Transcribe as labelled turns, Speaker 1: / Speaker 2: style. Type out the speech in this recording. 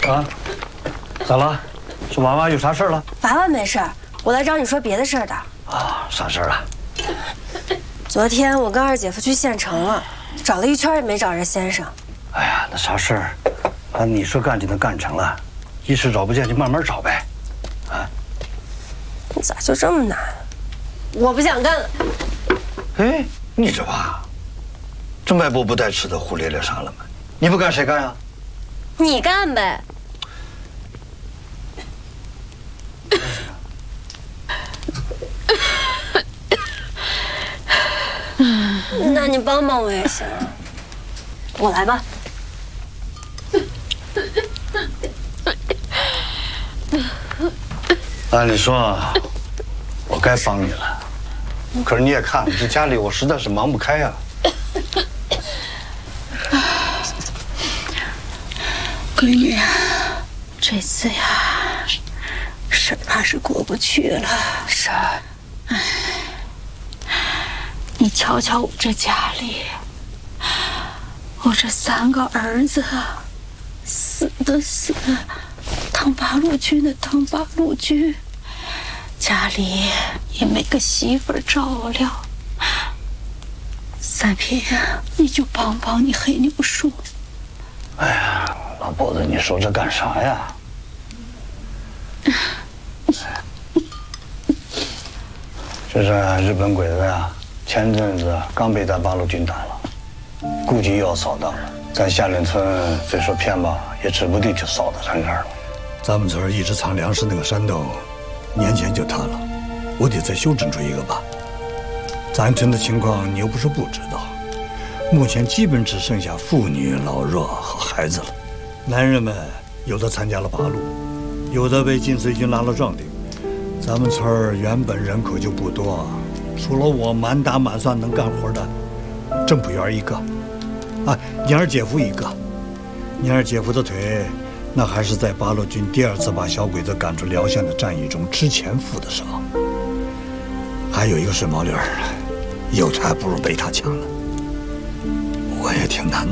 Speaker 1: 啊，咋了？这娃娃有啥事了？
Speaker 2: 娃娃没事儿，我来找你说别的事儿的。
Speaker 1: 啊，啥事儿啊？
Speaker 2: 昨天我跟二姐夫去县城了，找了一圈也没找着先生。
Speaker 1: 哎呀，那啥事儿，啊，你说干就能干成了，一时找不见就慢慢找呗，啊？
Speaker 2: 你咋就这么难？我不想干了。
Speaker 1: 哎，你这娃，这卖波不带吃的，胡咧咧啥了嘛？你不干谁干呀？
Speaker 2: 你干呗。那你帮帮我也行，我来吧。
Speaker 1: 按理说，我该帮你了，可是你也看，这家里我实在是忙不开呀。
Speaker 3: 闺女，这次呀，事儿怕是过不去了。
Speaker 2: 是。
Speaker 3: 哎，你瞧瞧我这家里，我这3个儿子，死的死，当八路军的当八路军，家里也没个媳妇儿照料。三品呀，你就帮帮你黑牛叔。
Speaker 1: 哎呀，老婆子，你说这干啥呀？这是日本鬼子呀，前阵子刚被咱八路军打了，估计又要扫荡了。咱下林村虽说偏吧，也指不定就扫到咱这儿了。
Speaker 4: 咱们村一直藏粮食那个山洞，年前就塌了，我得再修整出一个吧。咱村的情况你又不是不知道，目前基本只剩下妇女、老弱和孩子了。男人们有的参加了八路，有的被晋绥军拉了壮丁。咱们村原本人口就不多，除了我满打满算能干活的，郑普元一个，啊，你二姐夫一个。你二姐夫的腿，那还是在八路军第2次把小鬼子赶出辽县的战役中之前负的伤。还有一个顺毛驴，有柴不如被他强了。我也挺难